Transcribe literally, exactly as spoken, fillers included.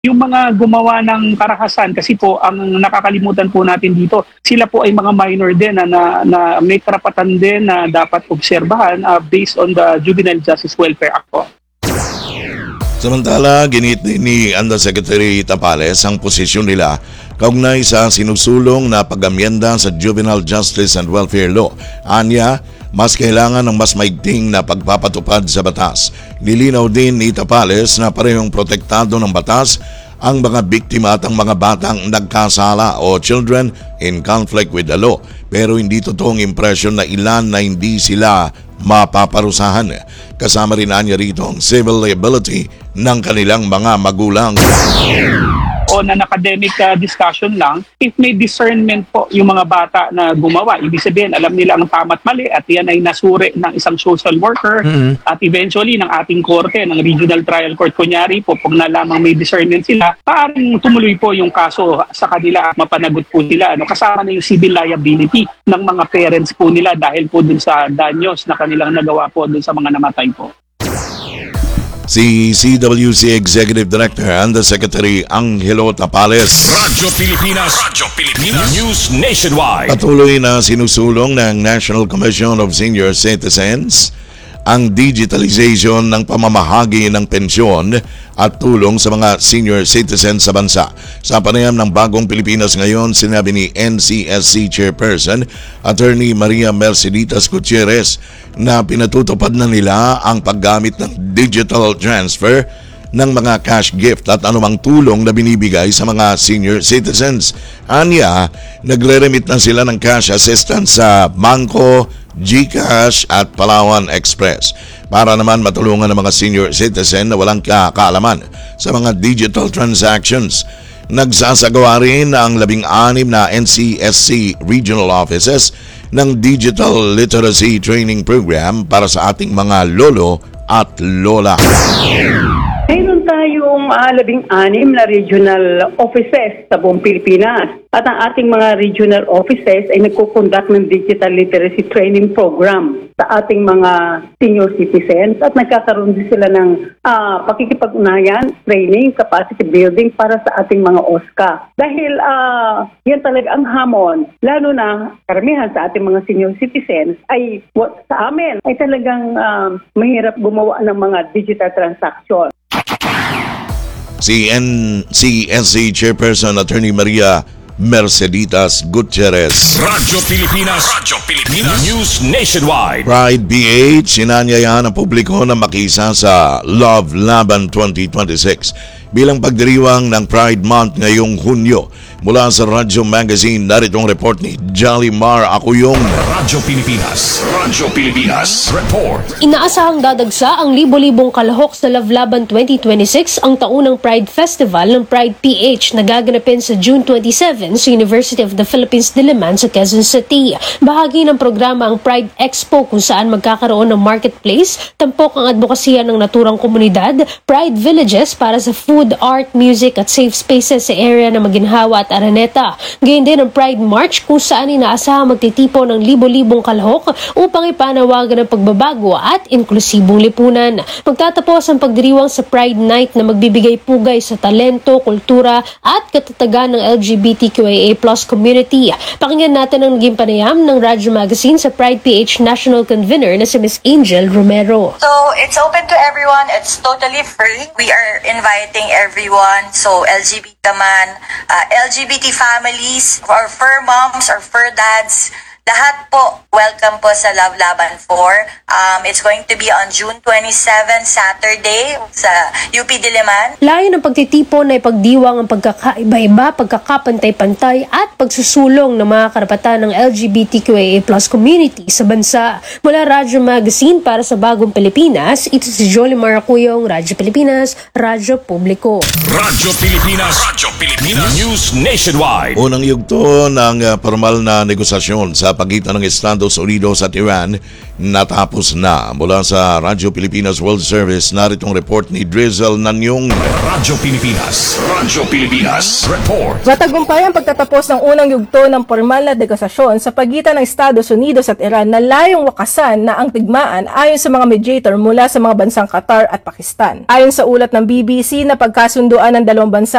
Yung mga gumawa ng karahasan, kasi po ang nakakalimutan po natin dito, sila po ay mga minor din na, na, na may karapatan din na dapat obserbahan uh, based on the Juvenile Justice Welfare Act po. Samantala, ginit ni Undersecretary Tapales ang posisyon nila kaugnay sa sinusulong na pag-amyenda sa Juvenile Justice and Welfare Law. Anya, mas kailangan ng mas maigting na pagpapatupad sa batas. Nilinaw din ni Tapales na parehong protektado ng batas ang mga biktima at ang mga batang nagkasala o children in conflict with the law. Pero hindi totoong impresyon na ilan na hindi sila mapaparusahan. Kasama rin niya rito ang civil liability ng kanilang mga magulang. On an academic uh, discussion lang, if may discernment po yung mga bata na gumawa, ibig sabihin alam nila ang tama at mali at yan ay nasuri ng isang social worker mm-hmm. at eventually ng ating korte, ng regional trial court, kunyari po pag nalamang may discernment sila, paring tumuloy po yung kaso sa kanila at mapanagot po nila. Ano, kasama na yung civil liability ng mga parents po nila dahil po dun sa danyos na kanilang nagawa po dun sa mga namatay po. Si C W C Executive Director Undersecretary Angelo Tapales. Radyo Pilipinas, Radyo Pilipinas, News Nationwide. Patuloy na sinusulong ng National Commission of Senior Citizens ang digitalization ng pamamahagi ng pensyon at tulong sa mga senior citizens sa bansa. Sa panayam ng Bagong Pilipinas ngayon, sinabi ni N C S C Chairperson Attorney Maria Merceditas Gutierrez na pinatutupad na nila ang paggamit ng digital transfer ng mga cash gift at anumang tulong na binibigay sa mga senior citizens. Anya, nagre-remit na sila ng cash assistance sa Bangko, GCash at Palawan Express para naman matulungan ng mga senior citizen na walang kaalaman sa mga digital transactions. Nagsasagawa rin ang labing-anim na N C S C regional offices ng Digital Literacy Training Program para sa ating mga lolo at lola. Mayroon tayong uh, labing-anim na regional offices sa buong Pilipinas. At ang ating mga regional offices ay nagkukonduct ng digital literacy training program sa ating mga senior citizens at nagkakaroon din sila ng uh, pakikipag-unayan, training, capacity building para sa ating mga O S C A. Dahil uh, yan talaga ang hamon, lalo na karamihan sa ating mga senior citizens ay what, sa amin ay talagang uh, mahirap gumawa ng mga digital transaction. Si N C S C Chairperson Attorney Maria Merceditas Gutierrez. Radyo Pilipinas, Radyo Pilipinas, News Nationwide. Pride B H, sinanyayahan ang publiko na makisa sa Love Laban twenty twenty-six bilang pagdiriwang ng Pride Month ngayong Hunyo. Mula sa Radyo Magazine, narito ang report ni Jolimar Acuyong. Radyo Pilipinas, Radyo Pilipinas, report. Inaasahang dadagsa ang libo-libong kalahok sa Love Laban twenty twenty-six, ang taunang Pride Festival ng Pride P H na gaganapin sa June twenty-seven sa University of the Philippines Diliman sa Quezon City. Bahagi ng programa ang Pride Expo kung saan magkakaroon ng marketplace, tampok ang advokasya ng naturang komunidad, Pride Villages para sa food, art, music at safe spaces sa area na Maginhawa at Araneta. Gayon din ang Pride March kung saan inaasahang magtitipon ng libo-libong kalahok upang ipanawagan ng pagbabago at inklusibong lipunan. Magtatapos ang pagdiriwang sa Pride Night na magbibigay pugay sa talento, kultura at katatagan ng L G B T Q I A plus community. Pakinggan natin ang naging panayam ng Radyo Magazine sa Pride P H National Convener na si Miss Angel Romero. So, it's open to everyone. It's totally free. We are inviting everyone. So, L G B T man, uh, L G B T families, or fur moms, or fur dads, lahat po, welcome po sa Love Laban four. Um, it's going to be on June twenty-seventh, Saturday, sa U P Diliman. Layo ng pagtitipon na ipagdiwang ang pagkakaiba-iba, pagkakapantay-pantay at pagsusulong ng mga karapatan ng L G B T Q I A plus community sa bansa. Mula Radyo Magazine para sa Bagong Pilipinas, ito si Jolimar Acuyong, Radyo Pilipinas, Radyo Publiko. Radyo Pilipinas, Radyo Pilipinas. News Nationwide. Unang yugto ng uh, formal na negosasyon sa pagitan ng Estados Unidos at Iran natapos na. Mula sa Radyo Pilipinas World Service, naritong report ni Drizzle Nanyong. Radyo Pilipinas. Radyo Pilipinas. Report. Matagumpay ang pagtatapos ng unang yugto ng formal na negosasyon sa pagitan ng Estados Unidos at Iran na layong wakasan na ang tigmaan ayon sa mga mediator mula sa mga bansang Qatar at Pakistan. Ayon sa ulat ng B B C na pagkasunduan ng dalawang bansa